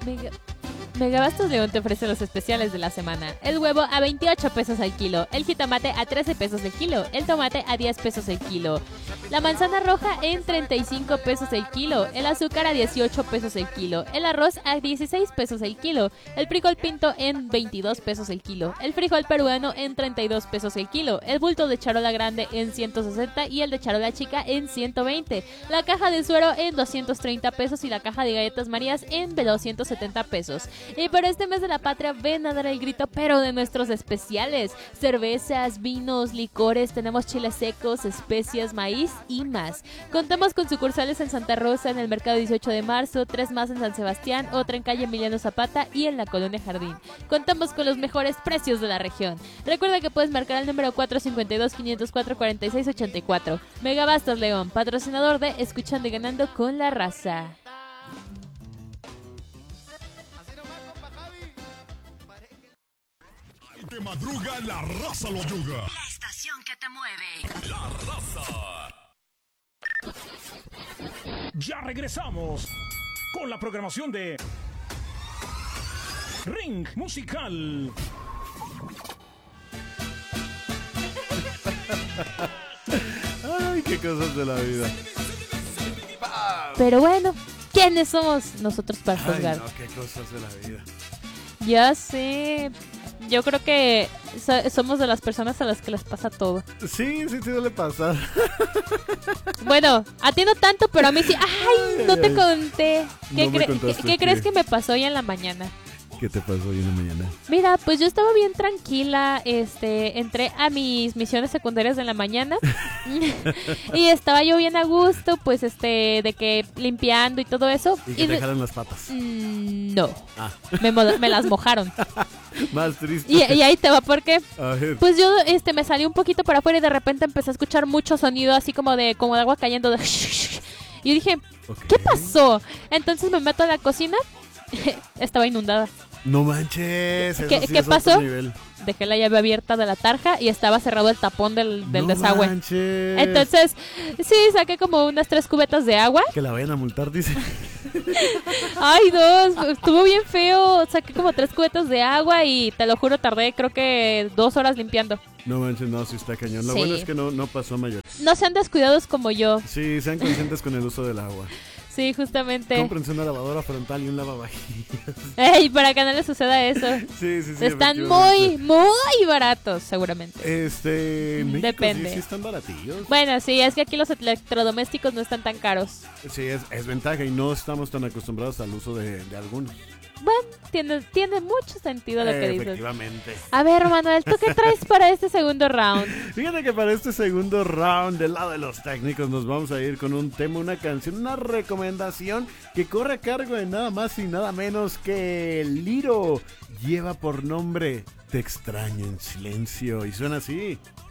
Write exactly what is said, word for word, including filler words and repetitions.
Mega... Megabastos León te ofrece los especiales de la semana. El huevo a veintiocho pesos al kilo, el jitomate a trece pesos el kilo, el tomate a diez pesos el kilo, la manzana roja en treinta y cinco pesos el kilo, el azúcar a dieciocho pesos el kilo, el arroz a dieciséis pesos el kilo, el frijol pinto en veintidós pesos el kilo, el frijol peruano en treinta y dos pesos el kilo, el bulto de charola grande en ciento sesenta y el de charola chica en ciento veinte, la caja de suero en doscientos treinta pesos y la caja de galletas Marías en doscientos setenta pesos. Y por este mes de la patria ven a dar el grito, pero de nuestros especiales: cervezas, vinos, licores, tenemos chiles secos, especias, maíz y más. Contamos con sucursales en Santa Rosa, en el Mercado dieciocho de marzo, tres más en San Sebastián, otra en calle Emiliano Zapata y en la Colonia Jardín. Contamos con los mejores precios de la región. Recuerda que puedes marcar el número cuatro cinco dos, cinco cero cuatro, cuatro seis ocho cuatro. Megabastos León, patrocinador de Escuchando y Ganando con la Raza. Que madruga, la raza lo yuga. La estación que te mueve. La raza. Ya regresamos con la programación de Ring Musical. Ay, qué cosas de la vida. Pero bueno, ¿quiénes somos nosotros para juzgar? Ay, no, qué cosas de la vida. Ya sé. Yo creo que so- somos de las personas a las que les pasa todo. Sí, sí, sí suele pasar. Bueno, a ti no tanto, pero a mí sí. ¡Ay! No te conté. ¿Qué, No me cre- contaste ¿qué- qué qué. crees que me pasó hoy en la mañana? ¿Qué te pasó hoy en la mañana? Mira, pues yo estaba bien tranquila, este, entré a mis misiones secundarias de la mañana y estaba yo bien a gusto, pues, este, de que limpiando y todo eso. Y que y te de- jalan las patas. Mm, no, Ah, me, mo- me las mojaron. más triste. Y, y ahí te va, porque A ver. pues yo, este, me salí un poquito para afuera y de repente empecé a escuchar mucho sonido así como de, como de agua cayendo. De y yo dije, Ok. ¿qué pasó? Entonces me meto a la cocina, estaba inundada. No manches. Eso ¿Qué- sí qué es otro pasó? nivel. Dejé la llave abierta de la tarja y estaba cerrado el tapón del, del No desagüe. manches. Entonces, sí, saqué como unas tres cubetas de agua. Que la vayan a multar, dice. Ay, dos, estuvo bien feo. Saqué como tres cubetas de agua y te lo juro, tardé creo que dos horas limpiando. No manches, no, sí está cañón. Lo Sí. bueno es que no, no pasó a mayor. No sean descuidados como yo. Sí, sean conscientes con el uso del agua. Sí, justamente. Cómprense una lavadora frontal y un lavavajillas. Ey, para que no les suceda eso. Sí, sí, sí. Están muy, efectivamente. muy baratos, seguramente. Este. en México Depende. Sí, sí están baratillos. Bueno, sí, es que aquí los electrodomésticos no están tan caros. Sí, es, es ventaja y no estamos tan acostumbrados al uso de, de algunos. Bueno, tiene, tiene mucho sentido lo que Eh, dices. efectivamente. A ver, Manuel, ¿tú qué traes para este segundo round? Fíjate que para este segundo round del lado de los técnicos nos vamos a ir con un tema, una canción, una recomendación que corre a cargo de nada más y nada menos que Liro. Lleva por nombre Te extraño en silencio y suena así.